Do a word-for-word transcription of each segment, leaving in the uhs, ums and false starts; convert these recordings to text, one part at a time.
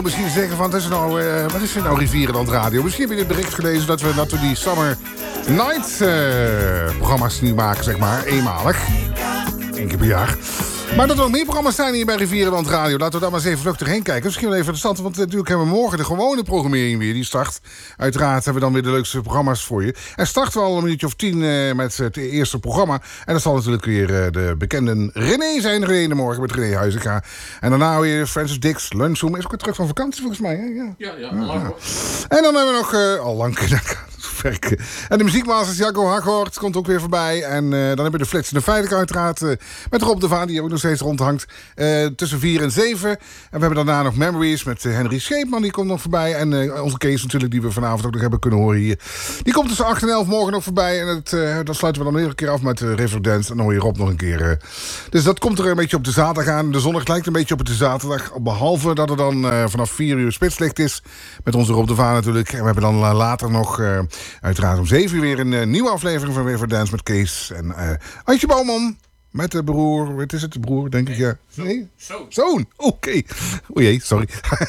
Misschien zeggen van, wat is, nou, uh, wat is er nou Rivierenland Radio? Misschien heb je dit bericht gelezen dat we, dat we die Summer Night uh, programma's nu maken, zeg maar, eenmalig. Eén keer per jaar. Maar dat er nog meer programma's zijn hier bij Rivierenland Radio. Laten we daar maar eens even vluchtig heen kijken. Misschien wel even de stand, want natuurlijk hebben we morgen de gewone programmering weer. Die start. Uiteraard hebben we dan weer de leukste programma's voor je. En starten we al een minuutje of tien uh, met het eerste programma. En dat zal natuurlijk weer uh, de bekende René zijn. René de morgen met René Huizinga. En daarna weer Francis Dix, Lunchroom. Is ook weer terug van vakantie volgens mij. Hè? Ja, ja, ja, al lang hoor. En dan hebben we nog, uh, al lang werken. En de muziekmasters Jacco Haghoort komt ook weer voorbij. En uh, dan hebben we de Flits en de Feitelijk uiteraard. Uh, met Rob de Vaan, die ook nog steeds rondhangt. Uh, tussen vier en zeven. En we hebben daarna nog Memories met uh, Henry Scheepman. Die komt nog voorbij. En uh, onze Kees natuurlijk, die we vanavond ook nog hebben kunnen horen hier. Die komt tussen acht en elf morgen nog voorbij. En het, uh, dan sluiten we dan weer een keer af met uh, Riverdance. En dan hoor je Rob nog een keer. Uh. Dus dat komt er een beetje op de zaterdag aan. De zondag lijkt een beetje op de zaterdag. Behalve dat er dan uh, vanaf vier uur spitslicht is. Met onze Rob de Vaan natuurlijk. En we hebben dan uh, later nog... Uh, uiteraard om zeven uur weer een uh, nieuwe aflevering van Riverdance met Kees en uh, Antje Bouwman. Met de broer, wat is het, de broer, denk ik, ja. Nee? Zoon. Zoon, oké. Okay. O jee, sorry.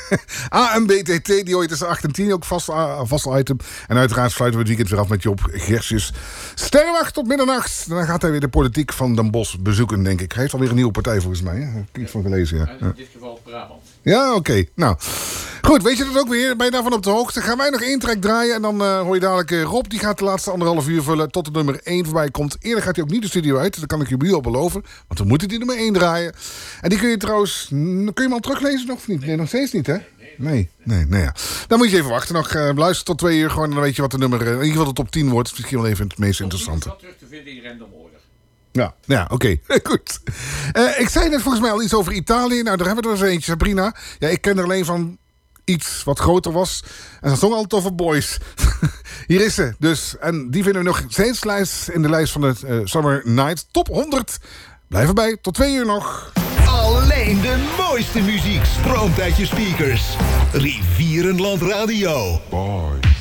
A M B T T, die ooit tussen acht en tien ook vast, uh, vast item. En uiteraard sluiten we het weekend weer af met Job Gersjes. Sterrenwacht tot middernacht. Dan gaat hij weer de politiek van Den Bosch bezoeken, denk ik. Hij heeft alweer een nieuwe partij, volgens mij. Hè? Heb ik iets van gelezen, ja. In dit geval Brabant. Ja, oké. Okay. Nou, goed, weet je dat ook weer? Ben je daarvan op de hoogte? Gaan wij nog één track draaien en dan uh, hoor je dadelijk uh, Rob. Die gaat de laatste anderhalf uur vullen tot de nummer één voorbij komt. Eerder gaat hij ook niet de studio uit, dat kan ik je nu al beloven. Want we moeten die nummer één draaien. En die kun je trouwens... Kun je hem al teruglezen nog of niet? Nee, nog steeds niet, hè? Nee, nee, nee ja. Dan moet je even wachten nog. Uh, luister tot twee uur gewoon en dan weet je wat de nummer... Uh, in ieder geval de top tien wordt. Dat is misschien wel even het meest interessante. Dat terug te vinden in random order. Ja, ja oké. Okay. Goed. Uh, ik zei net volgens mij al iets over Italië. Nou, daar hebben we er eens eentje. Sabrina. Ja, ik ken er alleen van iets wat groter was. En ze zong al toffe boys. Hier is ze. Dus, en die vinden we nog steeds lijst in de lijst van de uh, Summer Night Top honderd. Blijf erbij. Tot twee uur nog. Alleen de mooiste muziek stroomt uit je speakers. Rivierenland Radio. Boy.